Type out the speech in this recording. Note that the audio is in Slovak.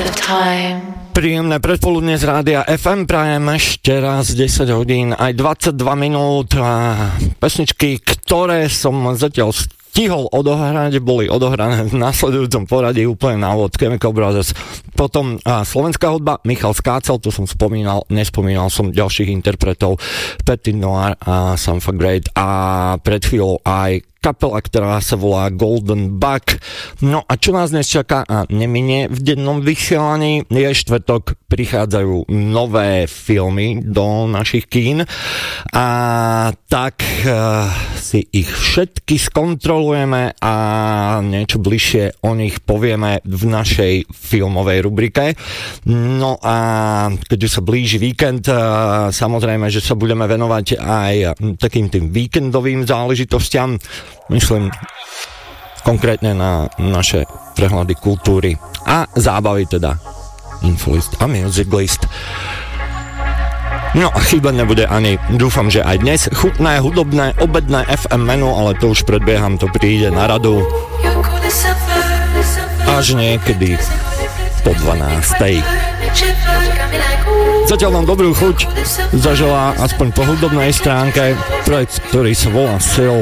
Príjemné predpoludne z rádia FM prajem ešte raz 10 hodín aj 22 minút a pesničky, ktoré som zatiaľ stihol odohrať, boli odohrané v nasledujúcom poradí úplne na úvod Chemical Brothers, potom slovenská hudba, Michal Skácel, tu som spomínal, nespomínal som ďalších interpretov, Petit Noir a Sampha Great a pred chvíľou aj kapela, ktorá sa volá Golden Buck. No a čo nás dnes čaká a neminie v dennom vysielaní, je štvrtok, prichádzajú nové filmy do našich kín a tak si ich všetky skontrolujeme a niečo bližšie o nich povieme v našej filmovej rubrike. No a keďže sa blíži víkend, samozrejme, že sa budeme venovať aj takým tým víkendovým záležitostiam. Myslím konkrétne na naše prehľady kultúry a zábavy, teda Infolist a Music List. No a chýbať nebude ani, dúfam, že aj dnes, chutné, hudobné, obedné FM menu, ale to už predbieham, to príde na radu až niekedy po 12. Zatiaľ vám dobrú chuť zaželá aspoň po hudobnej stránke projekt, ktorý sa volá Sil.